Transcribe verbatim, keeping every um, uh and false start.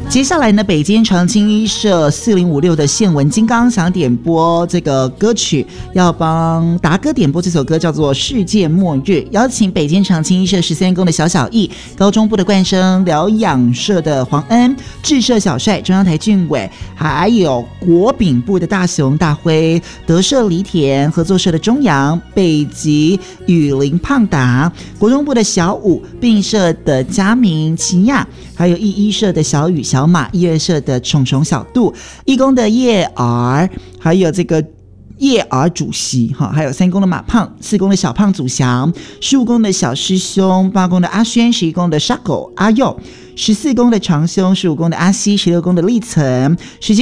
接下来呢，北京长青一社四零五六的宪文金刚想点播这个歌曲，要帮达哥点播这首歌叫做《世界末日》，邀请北京长青一社十三宫的小小艺、高中部的冠生、疗养社的黄恩、智社小帅、中央台俊伟，还有国丙部的大雄、大辉、德社李田、合作社的中阳、北极雨林胖达、国中部的小武、并社的佳明、齐亚，还有一一社的小雨、小马，一二社的虫虫、小杜，一宫的叶儿，还有这个叶儿主席，还有三宫的马胖，四宫的小胖祖祥，十五宫的小师兄，八宫的阿轩，十一宫的沙狗阿佑，十四宫的长兄，十五宫的阿西，十六宫的立层，十七